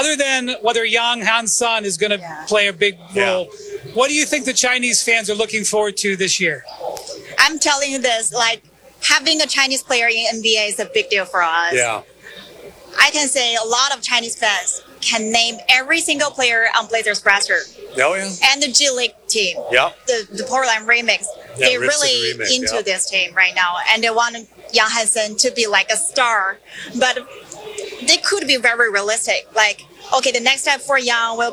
other than whether Yang Han-sun is going to play a big role, what do you think the Chinese fans are looking forward to this year? I'm telling you this, like, having a Chinese player in NBA is a big deal for us. Yeah. I can say a lot of Chinese fans can name every single player on Blazers roster. Oh, yeah. And the G League team. Yeah. The Portland Remix. Yeah, They're really Remix, into this team right now. And they want Yang Han-sun to be like a star. But they could be very realistic. Like, okay, the next step for Yang will